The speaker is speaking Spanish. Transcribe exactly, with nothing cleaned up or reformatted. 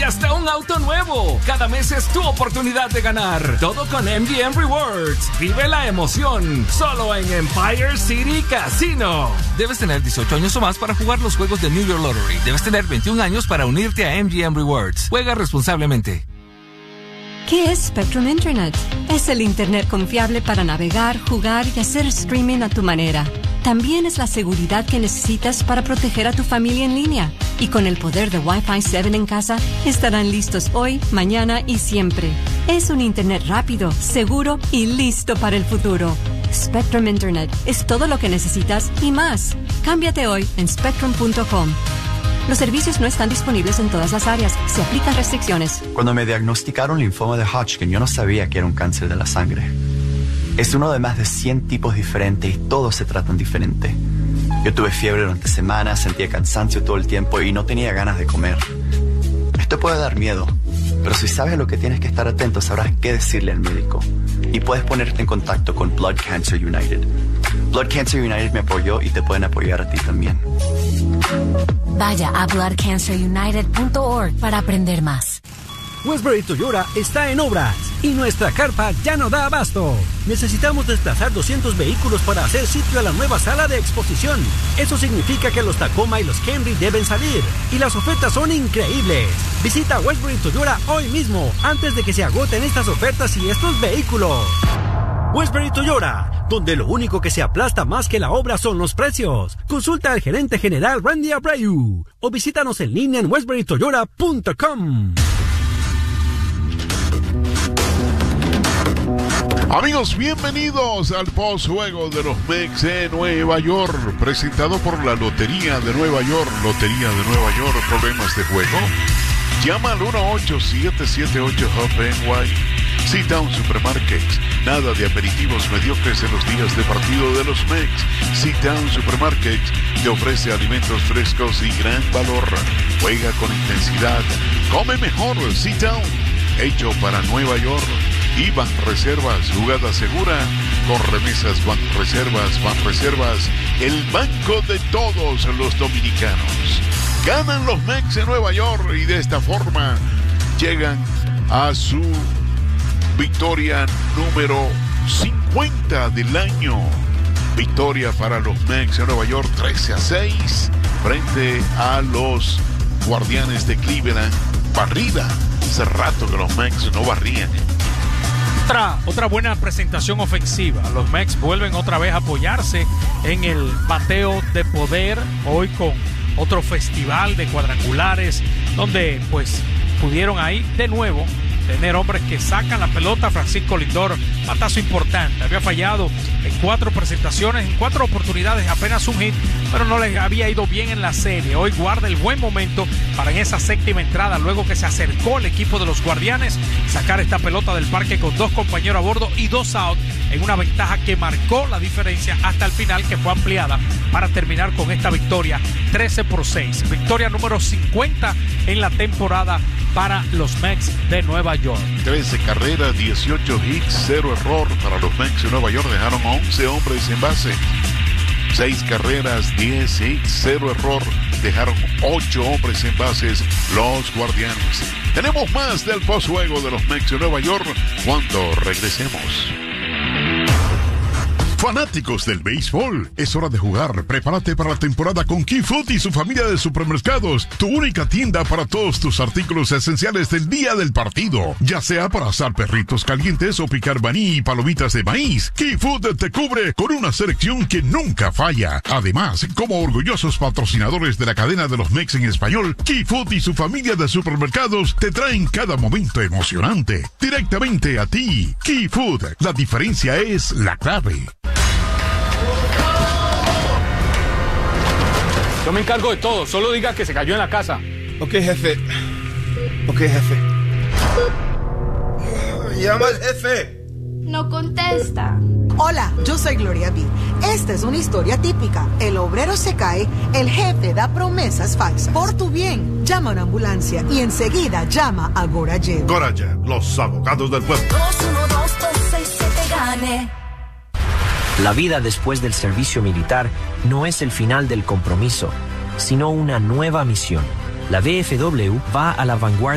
hasta un auto nuevo. Cada mes es tu oportunidad de ganar. Todo con M G M Rewards. Vive la emoción. Solo en Empire City Casino. Debes tener dieciocho años o más para jugar los juegos de New York Lottery. Debes tener veintiún años para unirte a M G M Rewards. Juega responsablemente. ¿Qué es Spectrum Internet? Es el Internet confiable para navegar, jugar y hacer streaming a tu manera. También es la seguridad que necesitas para proteger a tu familia en línea. Y con el poder de Wi-Fi siete en casa, estarán listos hoy, mañana y siempre. Es un Internet rápido, seguro y listo para el futuro. Spectrum Internet es todo lo que necesitas y más. Cámbiate hoy en spectrum punto com. Los servicios no están disponibles en todas las áreas. Se aplican restricciones. Cuando me diagnosticaron linfoma de Hodgkin, yo no sabía que era un cáncer de la sangre. Es uno de más de cien tipos diferentes y todos se tratan diferente. Yo tuve fiebre durante semanas, sentía cansancio todo el tiempo y no tenía ganas de comer. Esto puede dar miedo, pero si sabes lo que tienes que estar atento, sabrás qué decirle al médico. Y puedes ponerte en contacto con Blood Cancer United. Blood Cancer United me apoyó y te pueden apoyar a ti también. Vaya a blood cancer united punto org para aprender más. Westbury Toyota está en obras y nuestra carpa ya no da abasto. Necesitamos desplazar doscientos vehículos para hacer sitio a la nueva sala de exposición. Eso significa que los Tacoma y los Camry deben salir y las ofertas son increíbles. Visita Westbury Toyota hoy mismo antes de que se agoten estas ofertas y estos vehículos. Westbury Toyota, donde lo único que se aplasta más que la obra son los precios. Consulta al gerente general Randy Abreu o visítanos en línea en westbury toyota punto com. Amigos, bienvenidos al postjuego de los Mex de Nueva York, presentado por la Lotería de Nueva York. Lotería de Nueva York, problemas de juego. Llama al uno ocho siete siete ocho H U B N Y. Sit-Down Supermarkets. Nada de aperitivos mediocres en los días de partido de los Mex. Sit-Down Supermarkets te ofrece alimentos frescos y gran valor. Juega con intensidad. Come mejor. Sit-Down. Hecho para Nueva York. Y Banreservas, jugada segura. Con remesas Banreservas, Banreservas, el banco de todos los dominicanos. Ganan los Mex en Nueva York y de esta forma llegan a su victoria número cincuenta del año. Victoria para los Mex en Nueva York, trece a seis frente a los Guardianes de Cleveland. Barrida. Hace rato que los Mex no barrían. Otra, otra buena presentación ofensiva. Los Mex vuelven otra vez a apoyarse en el bateo de poder, hoy con otro festival de cuadrangulares, donde pues pudieron ahí de nuevo tener hombres que sacan la pelota. Francisco Lindor, batazo importante, había fallado en cuatro presentaciones, en cuatro oportunidades, apenas un hit, pero no les había ido bien en la serie. Hoy guarda el buen momento para en esa séptima entrada, luego que se acercó el equipo de los Guardianes, sacar esta pelota del parque con dos compañeros a bordo y dos out, en una ventaja que marcó la diferencia hasta el final, que fue ampliada para terminar con esta victoria trece por seis. Victoria número cincuenta en la temporada para los Mex de Nueva York. trece carreras, dieciocho hits, cero error para los Mex de Nueva York. Dejaron once hombres en base. seis carreras, diez hits, cero error. Dejaron ocho hombres en bases los Guardianes. Tenemos más del postjuego de los Mex de Nueva York cuando regresemos. Fanáticos del béisbol, es hora de jugar. Prepárate para la temporada con Key Food y su familia de supermercados, tu única tienda para todos tus artículos esenciales del día del partido, ya sea para asar perritos calientes o picar maní y palomitas de maíz. Key Food te cubre con una selección que nunca falla. Además, como orgullosos patrocinadores de la cadena de los Mex en español, Key Food y su familia de supermercados te traen cada momento emocionante directamente a ti. Key Food, la diferencia es la clave. Yo me encargo de todo, solo diga que se cayó en la casa. Ok, jefe. Ok, jefe. Llama al jefe. No contesta. Hola, yo soy Gloria B. Esta es una historia típica. El obrero se cae, el jefe da promesas falsas. Por tu bien, llama a una ambulancia y enseguida llama a Gorayev. Gorayev, los abogados del pueblo. dos uno dos dos seis siete gane. La vida después del servicio militar no es el final del compromiso, sino una nueva misión. La V F W va a la vanguardia